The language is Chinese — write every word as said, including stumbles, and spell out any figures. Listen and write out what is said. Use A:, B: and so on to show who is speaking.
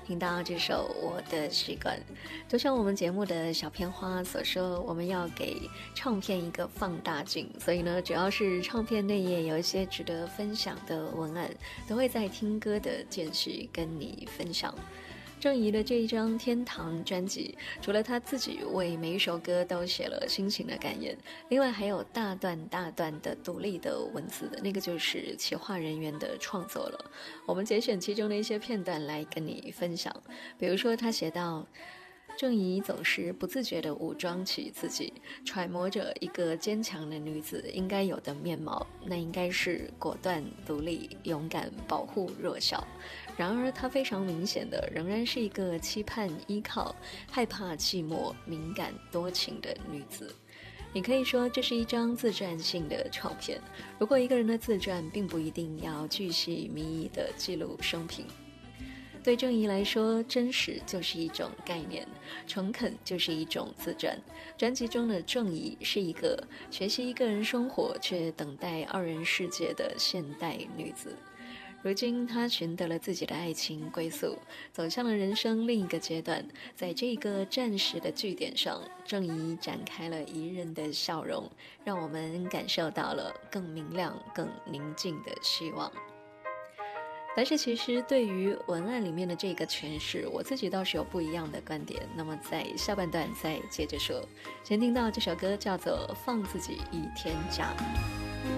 A: 听到这首《我的习惯》，就像我们节目的小片花所说，我们要给唱片一个放大镜，所以呢，只要是唱片内页有一些值得分享的文案，都会在听歌的间隙跟你分享。郑怡的这一张《天堂》专辑，除了他自己为每一首歌都写了心情的感言，另外还有大段大段的独立的文字，那个就是企划人员的创作了。我们节选其中的一些片段来跟你分享。比如说他写到，郑怡总是不自觉地武装起自己，揣摩着一个坚强的女子应该有的面貌，那应该是果断、独立、勇敢、保护弱小。然而她非常明显的仍然是一个期盼依靠、害怕寂寞、敏感多情的女子。你可以说这是一张自传性的唱片，如果一个人的自传并不一定要巨细靡遗地记录生平。对郑怡来说，真实就是一种概念，诚恳就是一种自传。专辑中的郑怡是一个学习一个人生活却等待二人世界的现代女子。如今她寻得了自己的爱情归宿，走向了人生另一个阶段。在这个暂时的据点上，郑怡展开了宜人的笑容，让我们感受到了更明亮、更宁静的希望。但是其实对于文案里面的这个诠释，我自己倒是有不一样的观点，那么在下半段再接着说。先听到这首歌叫做《放自己一天假》。